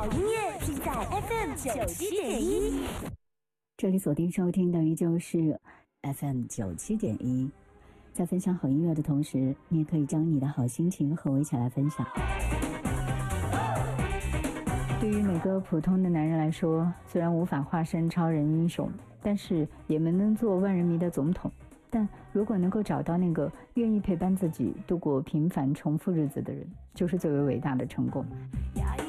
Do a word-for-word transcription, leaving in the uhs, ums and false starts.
音乐尽在 F M 九七点一。 这里锁定收听的依旧是 F M 九七点一。在分享好音乐的同时，你也可以将你的好心情和我一起来分享。对于每个普通的男人来说，虽然无法化身超人英雄，但是也没能做万人迷的总统。但如果能够找到那个愿意陪伴自己度过平凡重复日子的人，就是最为伟大的成功。